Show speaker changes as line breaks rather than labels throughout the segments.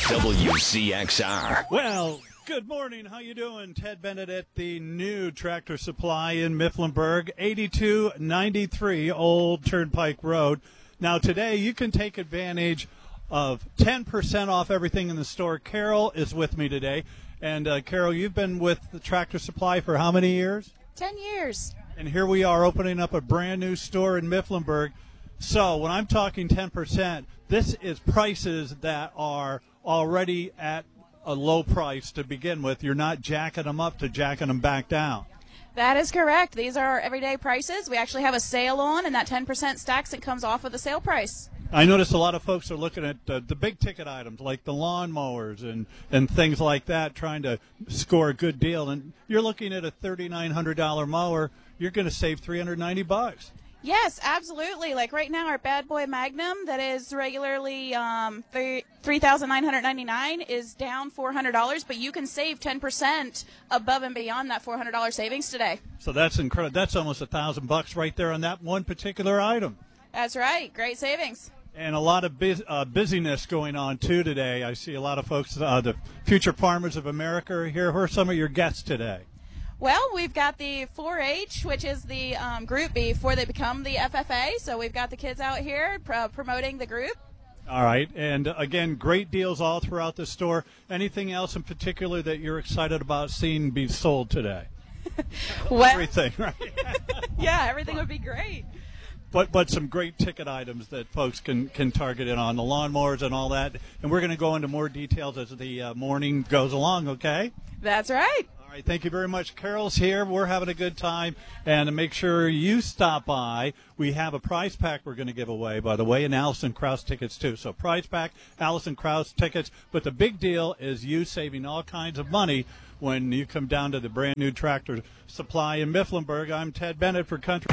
WCXR.
Well, good morning. How you doing? Ted Bennett at the new Tractor Supply in Mifflinburg, 8293 Old Turnpike Road. Now, today you can take advantage of 10% off everything in the store. Carol is with me today. And, Carol, you've been with the Tractor Supply for how many years?
10 years.
And here we are opening up a brand new store in Mifflinburg. So when I'm talking 10%, this is prices that are already at a low price to begin with. You're not jacking them up to jacking them back down.
That is correct. These are our everyday prices. We actually have a sale on, and that 10% stacks and comes off of the sale price.
I notice a lot of folks are looking at the big ticket items like the lawnmowers and things like that, trying to score a good deal. And you're looking at a $3,900 mower. You're going to save $390.
Yes, absolutely. Like right now, our Bad Boy Magnum that is regularly $3,999 is down $400, but you can save 10% above and beyond that $400 savings today.
So that's incredible. That's almost $1,000 right there on that one particular item.
That's right. Great savings.
And a lot of busyness going on, too, today. I see a lot of folks, the Future Farmers of America are here. Who are some of your guests today?
Well, we've got the 4-H, which is the group before they become the FFA. So we've got the kids out here promoting the group.
All right. And, again, great deals all throughout the store. Anything else in particular that you're excited about seeing be sold today?
Well,
everything, right?
Yeah, everything would be great.
But some great ticket items that folks can target in on, the lawnmowers and all that. And we're going to go into more details as the morning goes along, okay?
That's right.
All right, thank you very much. Carol's here. We're having a good time. And to make sure you stop by, we have a prize pack we're going to give away, by the way, and Alison Krauss tickets, too. So prize pack, Alison Krauss tickets. But the big deal is you saving all kinds of money when you come down to the brand-new Tractor Supply in Mifflinburg. I'm Ted Bennett for Country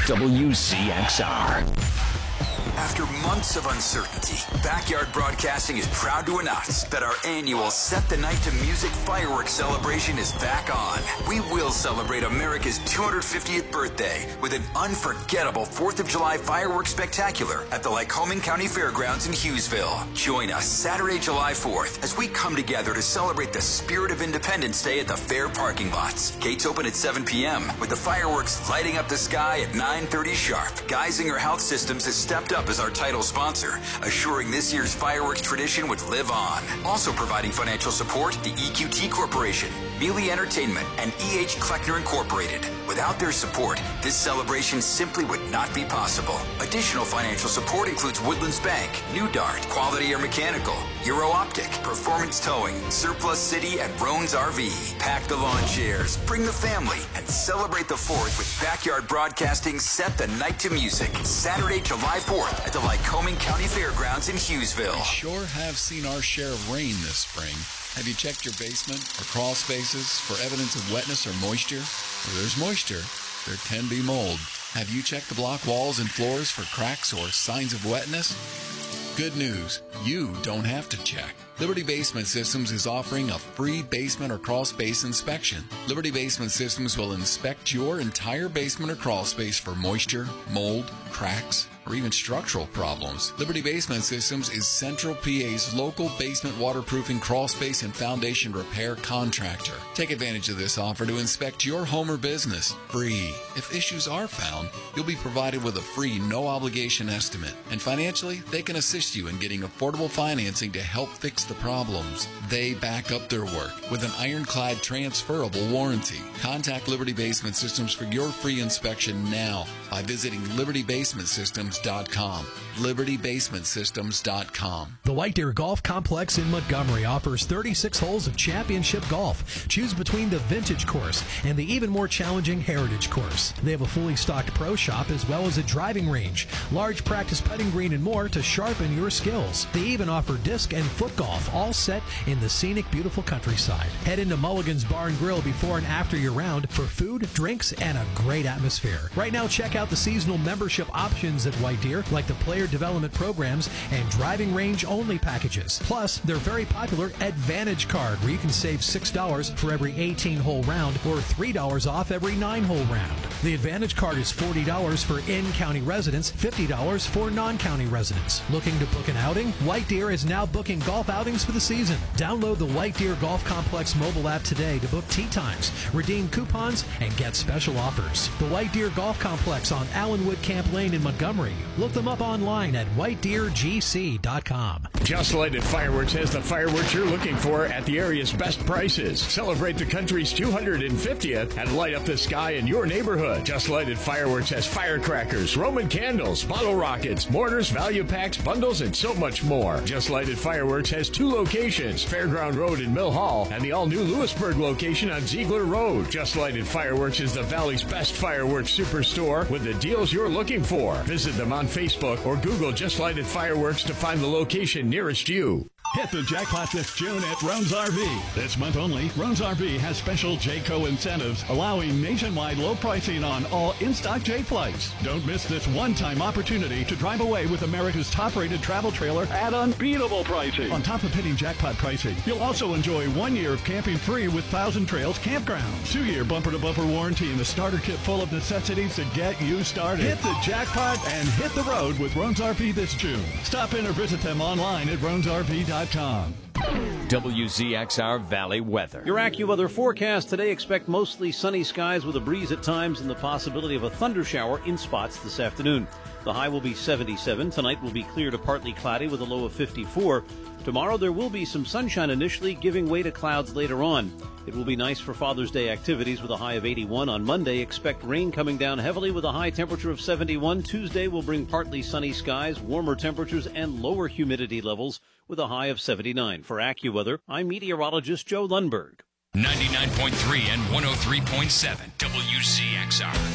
WCXR.
After months of uncertainty, Backyard Broadcasting is proud to announce that our annual Set the Night to Music fireworks celebration is back on. We will celebrate America's 250th birthday with an unforgettable 4th of July fireworks spectacular at the Lycoming County Fairgrounds in Hughesville. Join us Saturday, July 4th as we come together to celebrate the spirit of Independence Day at the fair parking lots. Gates open at 7 p.m. with the fireworks lighting up the sky at 9:30 sharp. Geisinger Health Systems has stepped up as our title sponsor, assuring this year's fireworks tradition would live on. Also providing financial support, the EQT Corporation, Mealy Entertainment, and E.H. Kleckner Incorporated. Without their support, this celebration simply would not be possible. Additional financial support includes Woodlands Bank, New Dart, Quality Air Mechanical, Euro Optic, Performance Towing, Surplus City, and Roan's RV. Pack the lawn chairs, bring the family, and celebrate the 4th with Backyard Broadcasting Set the Night to Music. Saturday, July 4th at the Lycoming County Fairgrounds in Hughesville.
We sure have seen our share of rain this spring. Have you checked your basement or crawl spaces for evidence of wetness or moisture? Where there's moisture, there can be mold. Have you checked the block walls and floors for cracks or signs of wetness? Good news, you don't have to check. Liberty Basement Systems is offering a free basement or crawl space inspection. Liberty Basement Systems will inspect your entire basement or crawl space for moisture, mold, cracks, or even structural problems. Liberty Basement Systems is Central PA's local basement waterproofing, crawl space, and foundation repair contractor. Take advantage of this offer to inspect your home or business free. If issues are found, you'll be provided with a free, no-obligation estimate. And financially, they can assist you in getting affordable financing to help fix the problems. They back up their work with an ironclad transferable warranty. Contact Liberty Basement Systems for your free inspection now by visiting libertybasementsystems.com. libertybasementsystems.com.
The White Deer Golf Complex in Montgomery offers 36 holes of championship golf. Choose between the vintage course and the even more challenging heritage course. They have a fully stocked pro shop as well as a driving range, large practice putting green, and more to sharpen your skills. They even offer disc and foot golf, all set in the scenic, beautiful countryside. Head into Mulligan's Bar and Grill before and after your round for food, drinks, and a great atmosphere. Right now, check Check out the seasonal membership options at White Deer, like the player development programs and driving range-only packages. Plus, their very popular Advantage card, where you can save $6 for every 18-hole round or $3 off every 9-hole round. The Advantage card is $40 for in-county residents, $50 for non-county residents. Looking to book an outing? White Deer is now booking golf outings for the season. Download the White Deer Golf Complex mobile app today to book tee times, redeem coupons, and get special offers. The White Deer Golf Complex on Allenwood Camp Lane in Montgomery. Look them up online at whitedeergc.com.
Just Lighted Fireworks has the fireworks you're looking for at the area's best prices. Celebrate the country's 250th and light up the sky in your neighborhood. Just Lighted Fireworks has firecrackers, Roman candles, bottle rockets, mortars, value packs, bundles, and so much more. Just Lighted Fireworks has 2 locations, Fairground Road in Mill Hall and the all-new Lewisburg location on Ziegler Road. Just Lighted Fireworks is the Valley's best fireworks superstore with the deals you're looking for. Visit them on Facebook or Google Just Lighted Fireworks to find the location nearest you.
Hit the jackpot this June at Roan's RV. This month only, Roan's RV has special Jayco incentives, allowing nationwide low pricing on all in-stock J flights. Don't miss this one-time opportunity to drive away with America's top-rated travel trailer at unbeatable pricing. On top of hitting jackpot pricing, you'll also enjoy 1 year of camping free with Thousand Trails Campground, 2-year bumper-to-bumper warranty, and a starter kit full of necessities to get you started. Hit the jackpot and hit the road with Roan's RV this June. Stop in or visit them online at roansrv.com.
WZXR Valley weather.
Your AccuWeather forecast today: expect mostly sunny skies with a breeze at times and the possibility of a thunder shower in spots this afternoon. The high will be 77. Tonight will be clear to partly cloudy with a low of 54. Tomorrow there will be some sunshine initially, giving way to clouds later on. It will be nice for Father's Day activities with a high of 81. On Monday, expect rain coming down heavily with a high temperature of 71. Tuesday will bring partly sunny skies, warmer temperatures, and lower humidity levels with a high of 79. For AccuWeather, I'm meteorologist Joe Lundberg.
99.3 and 103.7 WZXR.